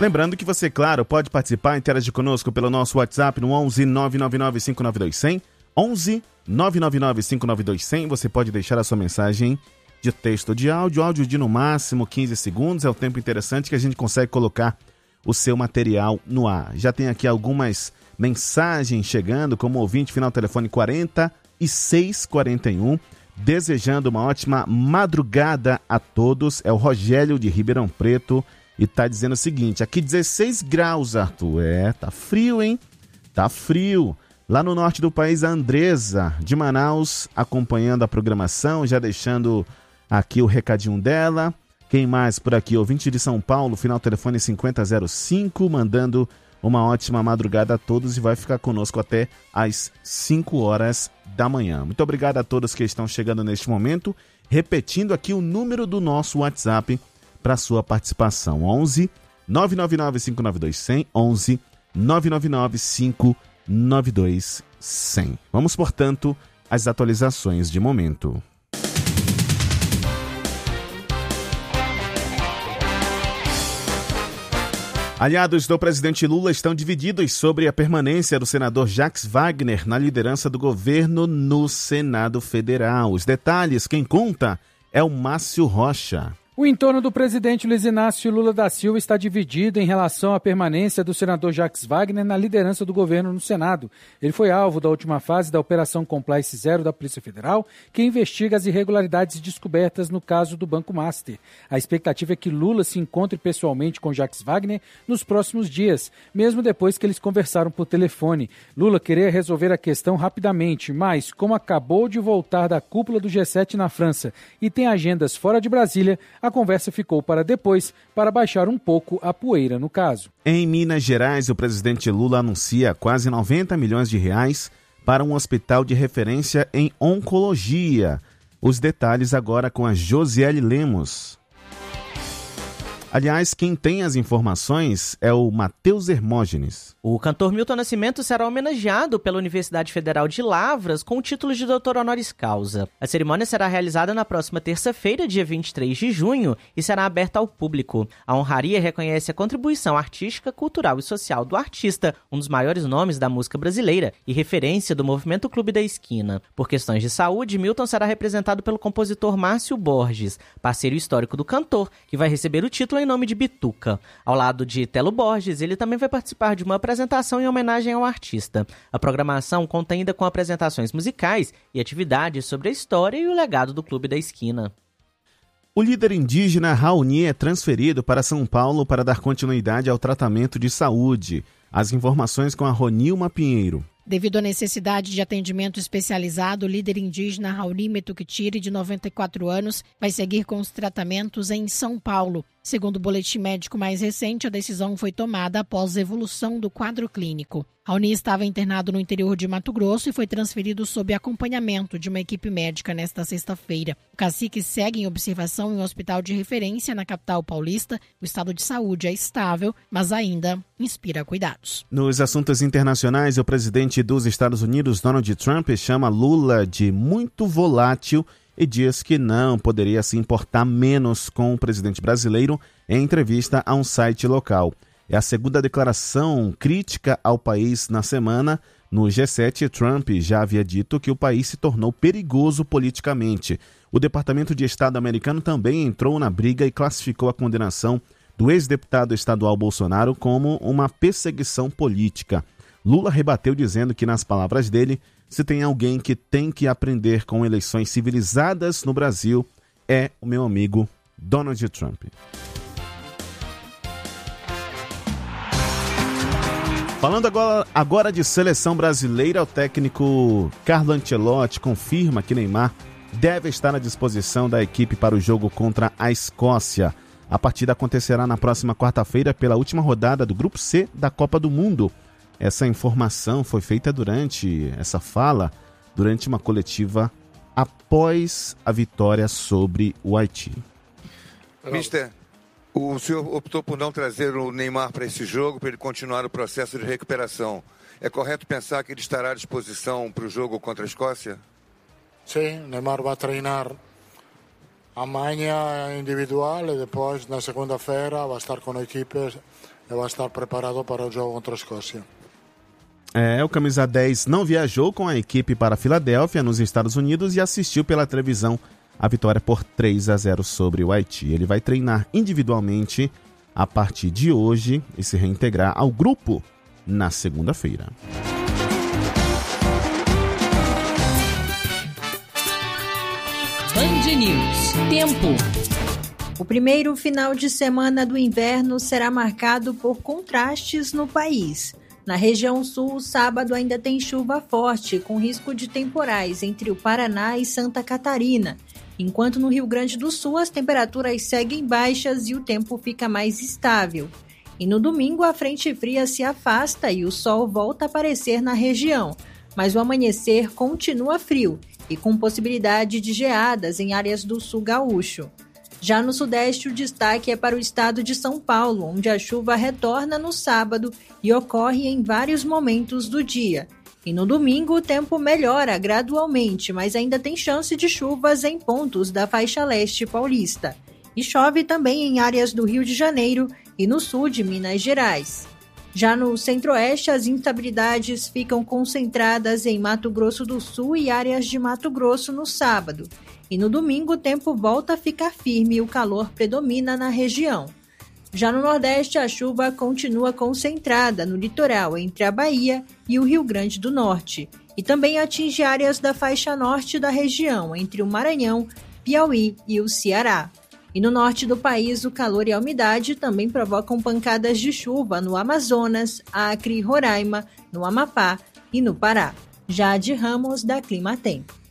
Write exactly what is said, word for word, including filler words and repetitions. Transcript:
Lembrando que você, claro, pode participar e interagir conosco pelo nosso WhatsApp no onze nove nove nove cinco nove dois zero zero. onze nove nove nove cinco nove dois zero zero. Você pode deixar a sua mensagem de texto ou de áudio, áudio de no máximo quinze segundos. É o tempo interessante que a gente consegue colocar o seu material no ar. Já tem aqui algumas mensagens chegando, como ouvinte final telefone quarenta e seis quarenta e um, desejando uma ótima madrugada a todos. É o Rogério de Ribeirão Preto e tá dizendo o seguinte: aqui dezesseis graus, Arthur. É, tá frio, hein? Tá frio. Lá no norte do país, a Andresa de Manaus acompanhando a programação, já deixando aqui o recadinho dela. Quem mais por aqui? Ouvinte de São Paulo, final telefone cinquenta zero cinco, mandando uma ótima madrugada a todos e vai ficar conosco até às cinco horas da manhã. Muito obrigado a todos que estão chegando neste momento. Repetindo aqui o número do nosso WhatsApp para sua participação: onze nove nove nove cinco nove dois zero zero, onze nove nove nove cinco nove dois zero zero. Vamos, portanto, às atualizações de momento. Aliados do presidente Lula estão divididos sobre a permanência do senador Jacques Wagner na liderança do governo no Senado Federal. Os detalhes, quem conta é o Márcio Rocha. O entorno do presidente Luiz Inácio Lula da Silva está dividido em relação à permanência do senador Jacques Wagner na liderança do governo no Senado. Ele foi alvo da última fase da Operação Compliance Zero da Polícia Federal, que investiga as irregularidades descobertas no caso do Banco Master. A expectativa é que Lula se encontre pessoalmente com Jacques Wagner nos próximos dias, mesmo depois que eles conversaram por telefone. Lula queria resolver a questão rapidamente, mas, como acabou de voltar da cúpula do G sete na França e tem agendas fora de Brasília, a conversa ficou para depois, para baixar um pouco a poeira no caso. Em Minas Gerais, o presidente Lula anuncia quase noventa milhões de reais para um hospital de referência em oncologia. Os detalhes agora com a Josiele Lemos. Aliás, quem tem as informações é o Matheus Hermógenes. O cantor Milton Nascimento será homenageado pela Universidade Federal de Lavras com o título de doutor honoris causa. A cerimônia será realizada na próxima terça-feira, dia vinte e três de junho, e será aberta ao público. A honraria reconhece a contribuição artística, cultural e social do artista, um dos maiores nomes da música brasileira e referência do movimento Clube da Esquina. Por questões de saúde, Milton será representado pelo compositor Márcio Borges, parceiro histórico do cantor, que vai receber o título em nome de Bituca. Ao lado de Telo Borges, ele também vai participar de uma apresentação em homenagem ao artista. A programação conta ainda com apresentações musicais e atividades sobre a história e o legado do Clube da Esquina. O líder indígena Raoni é transferido para São Paulo para dar continuidade ao tratamento de saúde. As informações com a Ronilma Pinheiro. Devido à necessidade de atendimento especializado, o líder indígena Raoni Metuquitiri, de noventa e quatro anos, vai seguir com os tratamentos em São Paulo. Segundo o boletim médico mais recente, a decisão foi tomada após a evolução do quadro clínico. Raoni estava internado no interior de Mato Grosso e foi transferido sob acompanhamento de uma equipe médica nesta sexta-feira. O cacique segue em observação em um hospital de referência na capital paulista. O estado de saúde é estável, mas ainda inspira cuidados. Nos assuntos internacionais, o presidente dos Estados Unidos, Donald Trump, chama Lula de muito volátil e diz que não poderia se importar menos com o presidente brasileiro em entrevista a um site local. É a segunda declaração crítica ao país na semana. No G sete, Trump já havia dito que o país se tornou perigoso politicamente. O Departamento de Estado americano também entrou na briga e classificou a condenação do ex-deputado estadual Bolsonaro como uma perseguição política. Lula rebateu dizendo que, nas palavras dele, se tem alguém que tem que aprender com eleições civilizadas no Brasil, é o meu amigo Donald Trump. Falando agora, agora de seleção brasileira, o técnico Carlo Ancelotti confirma que Neymar deve estar à disposição da equipe para o jogo contra a Escócia. A partida acontecerá na próxima quarta-feira pela última rodada do Grupo C da Copa do Mundo. Essa informação foi feita durante essa fala, durante uma coletiva após a vitória sobre o Haiti. Mister, o senhor optou por não trazer o Neymar para esse jogo, para ele continuar o processo de recuperação. É correto pensar que ele estará à disposição para o jogo contra a Escócia? Sim, Neymar vai treinar Amanhã individual e depois na segunda-feira vai estar com a equipe e vai estar preparado para o jogo contra a Escócia. É, o camisa dez não viajou com a equipe para a Filadélfia, nos Estados Unidos, e assistiu pela televisão a vitória por três a zero sobre o Haiti. Ele vai treinar individualmente a partir de hoje e se reintegrar ao grupo na segunda-feira. Band News. Tempo. O primeiro final de semana do inverno será marcado por contrastes no país. Na região sul, sábado ainda tem chuva forte, com risco de temporais entre o Paraná e Santa Catarina, enquanto no Rio Grande do Sul as temperaturas seguem baixas e o tempo fica mais estável. E no domingo a frente fria se afasta e o sol volta a aparecer na região, mas o amanhecer continua frio e com possibilidade de geadas em áreas do sul gaúcho. Já no sudeste, o destaque é para o estado de São Paulo, onde a chuva retorna no sábado e ocorre em vários momentos do dia. E no domingo, o tempo melhora gradualmente, mas ainda tem chance de chuvas em pontos da faixa leste paulista. E chove também em áreas do Rio de Janeiro e no sul de Minas Gerais. Já no centro-oeste, as instabilidades ficam concentradas em Mato Grosso do Sul e áreas de Mato Grosso no sábado. E no domingo o tempo volta a ficar firme e o calor predomina na região. Já no Nordeste, a chuva continua concentrada no litoral entre a Bahia e o Rio Grande do Norte. E também atinge áreas da faixa norte da região, entre o Maranhão, Piauí e o Ceará. E no norte do país, o calor e a umidade também provocam pancadas de chuva no Amazonas, Acre e Roraima, no Amapá e no Pará. Jade Ramos, da Climatempo.